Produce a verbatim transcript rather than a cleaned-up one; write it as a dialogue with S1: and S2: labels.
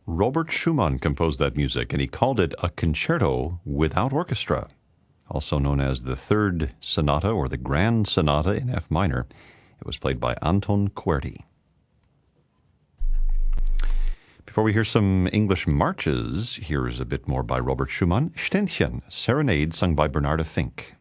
S1: Robert Schumann composed that music, and he called it a concerto without orchestra, also known as the Third Sonata or the Grand Sonata in F minor. It was played by Anton Coerty. Before we hear some English marches, here is a bit more by Robert Schumann. Ständchen, Serenade, sung by Bernarda Fink.